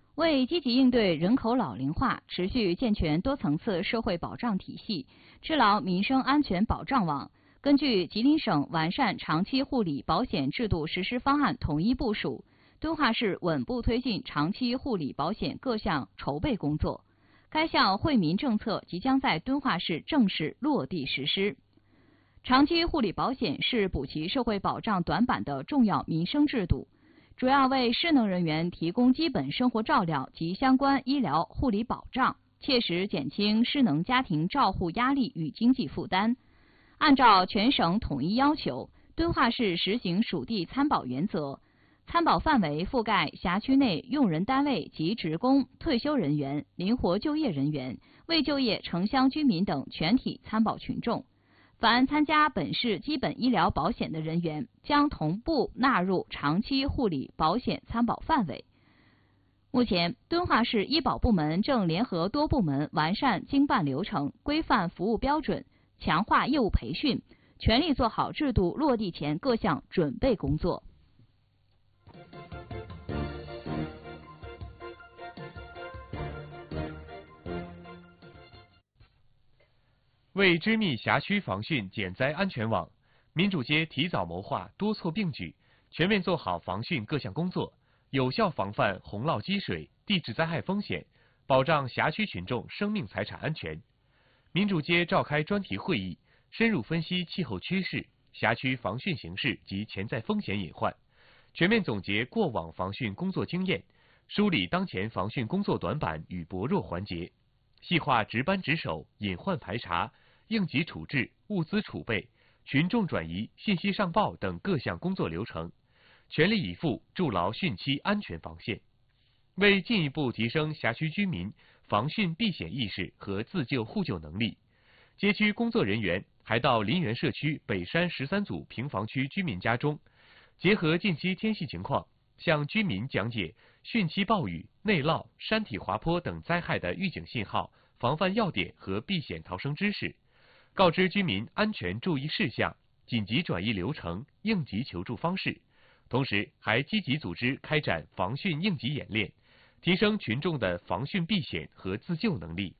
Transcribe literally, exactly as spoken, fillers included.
为积极应对人口老龄化，持续健全多层次社会保障体系，支牢民生安全保障网，根据吉林省完善长期护理保险制度实施方案统一部署，敦化市稳步推进长期护理保险各项筹备工作。该项惠民政策即将在敦化市正式落地实施。长期护理保险是补齐社会保障短板的重要民生制度，主要为失能人员提供基本生活照料及相关医疗护理保障，切实减轻失能家庭照护压力与经济负担。按照全省统一要求，敦化市实行属地参保原则，参保范围覆盖辖区内用人单位及职工、退休人员、灵活就业人员、未就业城乡居民等全体参保群众。凡参加本市基本医疗保险的人员，将同步纳入长期护理保险参保范围。目前，敦化市医保部门正联合多部门完善经办流程、规范服务标准，强化业务培训，全力做好制度落地前各项准备工作。 为织密辖区防汛减灾安全网，民主街提早谋划，多措并举，全面做好防汛各项工作，有效防范洪涝积水、地质灾害风险，保障辖区群众生命财产安全。民主街召开专题会议，深入分析气候趋势、辖区防汛形势及潜在风险隐患，全面总结过往防汛工作经验，梳理当前防汛工作短板与薄弱环节，细化值班值守、隐患排查、应急处置、物资储备、群众转移、信息上报等各项工作流程，全力以赴筑牢汛期安全防线。为进一步提升辖区居民防汛避险意识和自救互救能力，街区工作人员还到林园社区北山十三组平房区居民家中，结合近期天气情况，向居民讲解汛期暴雨、内涝、山体滑坡等灾害的预警信号、防范要点和避险逃生知识，告知居民安全注意事项、紧急转移流程、应急求助方式，同时还积极组织开展防汛应急演练，提升群众的防汛避险和自救能力。